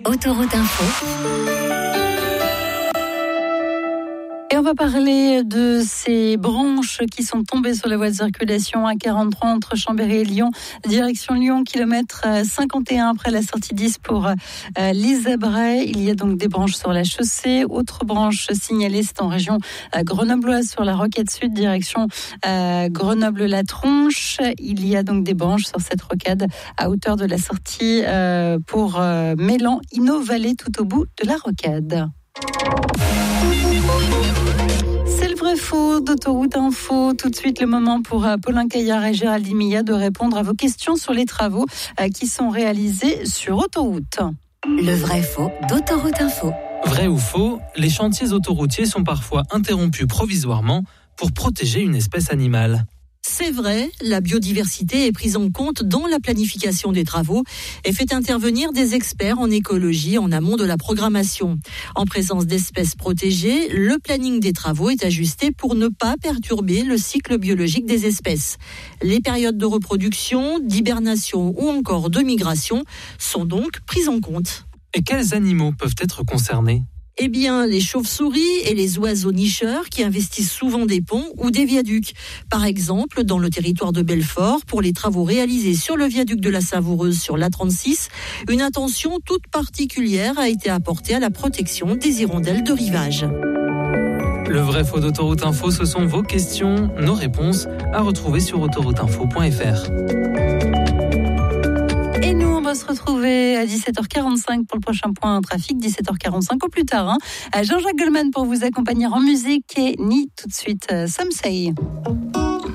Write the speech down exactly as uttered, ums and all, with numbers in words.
Autoroute Info. Et on va parler de ces branches qui sont tombées sur la voie de circulation A quarante-trois entre Chambéry et Lyon, direction Lyon, kilomètre cinquante et un après la sortie dix pour euh, Lisabray. Il y a donc des branches sur la chaussée. Autre branche signalée, c'est en région euh, grenobloise sur la Rocade Sud, direction euh, Grenoble-La Tronche. Il y a donc des branches sur cette rocade à hauteur de la sortie euh, pour euh, Mélan, Inno-Vallée, tout au bout de la rocade. C'est le vrai faux d'Autoroute Info. Tout de suite, le moment pour Paulin Caillard et Géraldine Millat de répondre à vos questions sur les travaux qui sont réalisés sur autoroute. Le vrai faux d'Autoroute Info. Vrai ou faux, les chantiers autoroutiers sont parfois interrompus provisoirement pour protéger une espèce animale. C'est vrai, la biodiversité est prise en compte dans la planification des travaux et fait intervenir des experts en écologie en amont de la programmation. En présence d'espèces protégées, le planning des travaux est ajusté pour ne pas perturber le cycle biologique des espèces. Les périodes de reproduction, d'hibernation ou encore de migration sont donc prises en compte. Et quels animaux peuvent être concernés ? Eh bien, les chauves-souris et les oiseaux nicheurs qui investissent souvent des ponts ou des viaducs. Par exemple, dans le territoire de Belfort, pour les travaux réalisés sur le viaduc de la Savoureuse sur l'A trente-six, une attention toute particulière a été apportée à la protection des hirondelles de rivage. Le vrai faux d'Autoroute Info, ce sont vos questions, nos réponses à retrouver sur autoroute info point f r. Et nous, on va se retrouver à dix-sept heures quarante-cinq pour le prochain point trafic, dix-sept heures quarante-cinq au plus tard. Hein. Jean-Jacques Goldman pour vous accompagner en musique et ni tout de suite, Some Say.